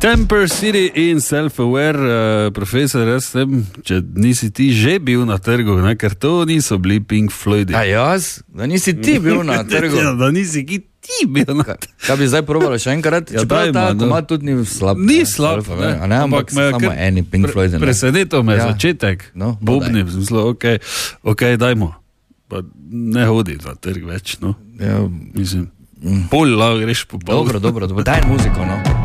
Temper City in Self-Aware, profesor, jaz sem, če nisi ti že bil na trgu, ne, ker to niso bili Pink Floydi. A jaz? Da nisi ti bil na trgu? Ja, da nisi ti bil na trgu. Kaj bi zdaj probalo še enkrat? Ja, Čeprav dajmo, ta no. komad tudi ni slab. Ni slab, ne. Ampak samo eni Pink Floydi. Preseneto me Ja. začetek, No, bobni, v smislu, okej, dajmo. Pa ne hodi na trg več, no. Ja, Mislim, pol lahko greš po pol. dobro, daj muziko, no.